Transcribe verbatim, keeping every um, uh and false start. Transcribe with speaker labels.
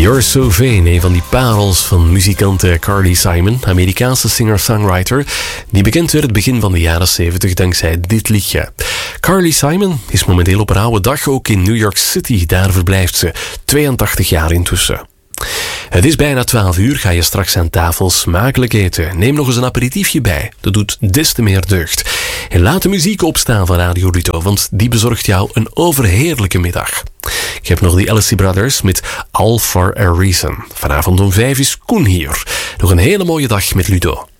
Speaker 1: You're So Vain, een van die parels van muzikante Carly Simon, Amerikaanse singer-songwriter, die bekend werd begin van de jaren zeventig dankzij dit liedje. Carly Simon is momenteel op haar oude dag ook in New York City. Daar verblijft ze, tweeëntachtig jaar intussen. Het is bijna twaalf uur, ga je straks aan tafel smakelijk eten. Neem nog eens een aperitiefje bij, dat doet des te meer deugd. En laat de muziek opstaan van Radio Ruto, want die bezorgt jou een overheerlijke middag. Ik heb nog die Alessi Brothers met All For A Reason. Vanavond om vijf is Koen hier. Nog een hele mooie dag met Ludo.